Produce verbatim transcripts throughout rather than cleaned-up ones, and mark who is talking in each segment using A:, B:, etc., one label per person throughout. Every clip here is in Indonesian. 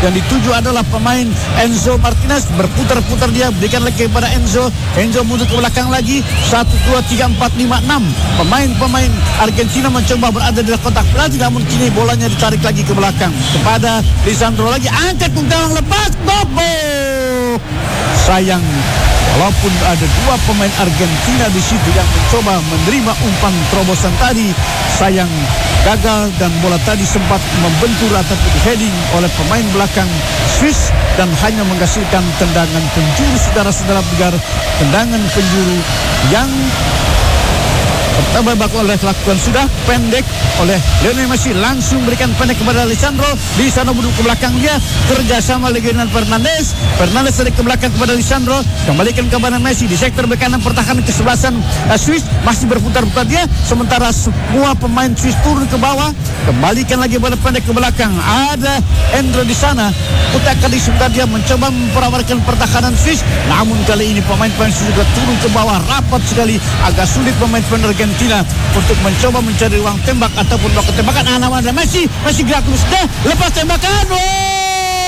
A: Yang dituju adalah pemain Enzo Martinez. Berputar-putar dia, berikan lagi kepada Enzo. Enzo mundur ke belakang lagi. Satu, dua, tiga, empat, lima, enam. Pemain-pemain Argentina mencoba berada di kotak penalti, namun kini bolanya ditarik lagi ke belakang kepada Lisandro lagi. Angkat ke gawang, lepas, Bobo. Sayang, walaupun ada dua pemain Argentina di situ yang mencoba menerima umpan terobosan tadi, sayang gagal dan bola tadi sempat membentur ataupun heading oleh pemain belakang Swiss dan hanya menghasilkan tendangan penjuru, saudara-saudara pendengar, tendangan penjuru yang pertama bakal oleh lakukan sudah pendek oleh Lionel Messi, langsung berikan pendek kepada Lisandro. Lisandro duduk ke belakang dia, kerjasama Lionel Fernandes. Fernandes dari ke belakang kepada Lisandro, kembalikan kepada Messi di sektor bek kanan pertahanan kesebelasan uh, Swiss, masih berputar-putar dia, sementara semua pemain Swiss turun ke bawah, kembalikan lagi bola pendek ke belakang. Ada Endro di sana, putar kali sebentar dia mencoba memperawatkan pertahanan Swiss, namun kali ini pemain-pemain Swiss juga turun ke bawah rapat sekali. Agak sulit pemain-pemain Argentina untuk mencoba mencari ruang tembak ataupun waktu tembakan. Anak ada Messi, Messi gerak terus deh, lepas tembakan. Oh!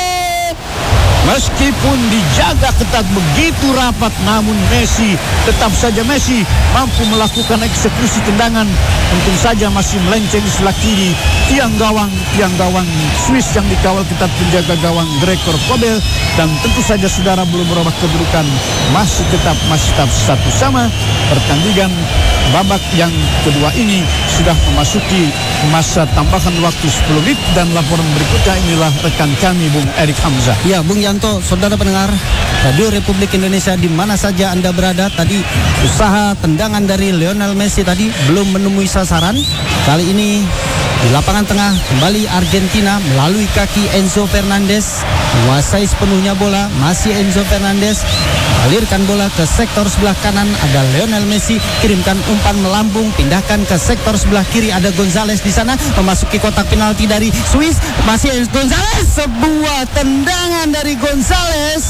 A: Meskipun dijaga ketat begitu rapat, namun Messi, tetap saja Messi mampu melakukan eksekusi tendangan. Untung saja masih melenceng di sebelah kiri tiang gawang, tiang gawang Swiss yang dikawal ketat penjaga gawang Gregor Kobel. Dan tentu saja saudara belum berubah kedudukan, masih tetap masih tetap satu sama. Pertandingan babak yang kedua ini sudah memasuki masa tambahan waktu sepuluh menit, dan laporan berikutnya inilah rekan kami Bung Erik Hamzah.
B: Ya, Bung Yanto, saudara pendengar Radio Republik Indonesia di mana saja Anda berada, tadi usaha tendangan dari Lionel Messi tadi belum menemui sasaran. Kali ini di lapangan tengah kembali Argentina melalui kaki Enzo Fernandes, menguasai sepenuhnya bola. Masih Enzo Fernandes alirkan bola ke sektor sebelah kanan, ada Lionel Messi, kirimkan umpan melambung, pindahkan ke sektor sebelah kiri, ada Gonzalez di sana, memasuki kotak penalti dari Swiss. Masih Gonzalez, sebuah tendangan dari Gonzalez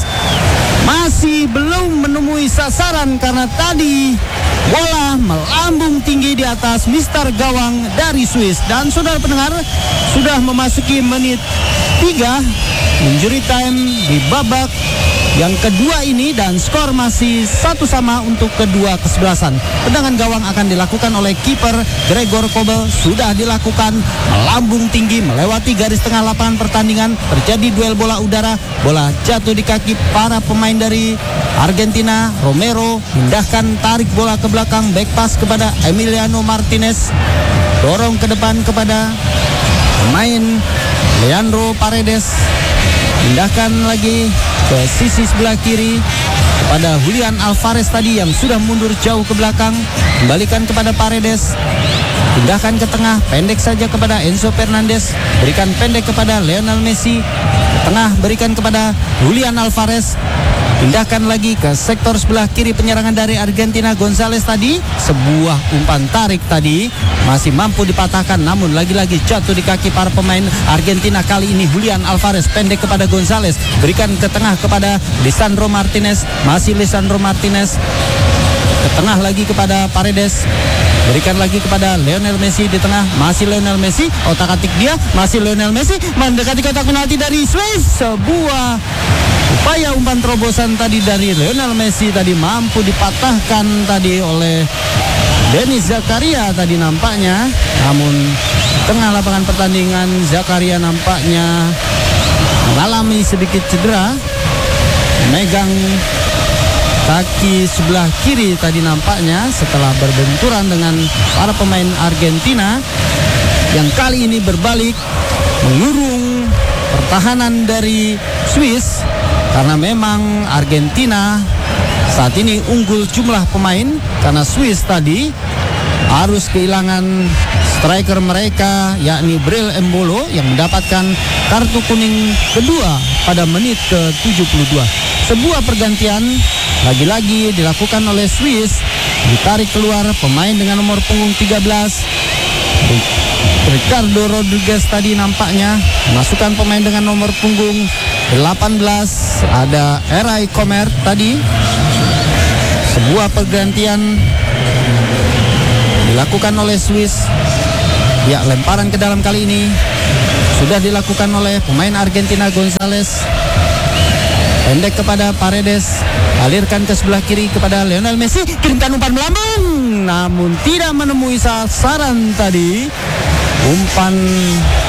B: masih belum menemui sasaran karena tadi bola melambung tinggi di atas mister gawang dari Swiss. Dan saudara pendengar, sudah memasuki menit tiga injury time di babak yang kedua ini, dan skor masih satu sama untuk kedua kesebelasan. Tendangan gawang akan dilakukan oleh kiper Gregor Kobel, sudah dilakukan, melambung tinggi melewati garis tengah lapangan pertandingan. Terjadi duel bola udara, bola jatuh di kaki para pemain dari Argentina. Romero pindahkan, tarik bola ke belakang, back pass kepada Emiliano Martinez, dorong ke depan kepada pemain Leandro Paredes, pindahkan lagi ke sisi sebelah kiri kepada Julian Alvarez tadi yang sudah mundur jauh ke belakang, kembalikan kepada Paredes, pindahkan ke tengah, pendek saja kepada Enzo Fernandes, berikan pendek kepada Lionel Messi, ke tengah berikan kepada Julian Alvarez, pindahkan lagi ke sektor sebelah kiri penyerangan dari Argentina. Gonzalez tadi, sebuah umpan tarik tadi masih mampu dipatahkan, namun lagi-lagi jatuh di kaki para pemain Argentina. Kali ini Julian Alvarez pendek kepada Gonzalez, berikan ke tengah kepada Lisandro Martinez, masih Lisandro Martinez, ke tengah lagi kepada Paredes, berikan lagi kepada Lionel Messi di tengah, masih Lionel Messi, otak-atik dia, masih Lionel Messi mendekati kotak penalti dari Swiss. Sebuah upaya umpan terobosan tadi dari Lionel Messi tadi mampu dipatahkan tadi oleh Denis Zakaria tadi nampaknya, namun tengah lapangan pertandingan Zakaria nampaknya mengalami sedikit cedera, megang kaki sebelah kiri tadi nampaknya setelah berbenturan dengan para pemain Argentina yang kali ini berbalik mengurung pertahanan dari Swiss, karena memang Argentina saat ini unggul jumlah pemain karena Swiss tadi harus kehilangan striker mereka yakni Bril Embolo yang mendapatkan kartu kuning kedua pada menit ke tujuh puluh dua. Sebuah pergantian lagi-lagi dilakukan oleh Swiss, ditarik keluar pemain dengan nomor punggung tiga belas Ricardo Rodriguez tadi nampaknya, masukkan pemain dengan nomor punggung delapan belas ada Eray Comer tadi. Sebuah pergantian dilakukan oleh Swiss. Ya, lemparan ke dalam kali ini sudah dilakukan oleh pemain Argentina Gonzalez. Pendek kepada Paredes, alirkan ke sebelah kiri kepada Lionel Messi, kirimkan umpan melambung, namun tidak menemui sasaran tadi. Umpan